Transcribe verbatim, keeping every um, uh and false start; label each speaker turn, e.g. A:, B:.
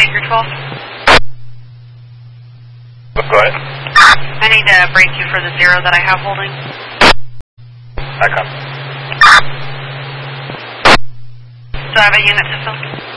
A: Baker twelve.
B: Go ahead.
A: I need to brace you for the zero that I have holding.
B: I come.
A: Do I have a unit to fill?